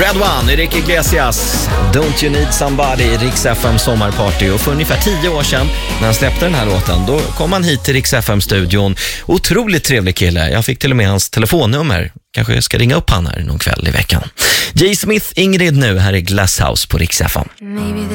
Red One, Enrique Iglesias, Don't You Need Somebody, Rix FM sommarparty. Och för ungefär 10 år sedan när han släppte den här låten, då kom han hit till Rix FM-studion. Otroligt trevlig kille. Jag fick till och med hans telefonnummer. Kanske jag ska ringa upp han här någon kväll i veckan. J. Smith, Ingrid nu här i Glasshouse på Rix FM.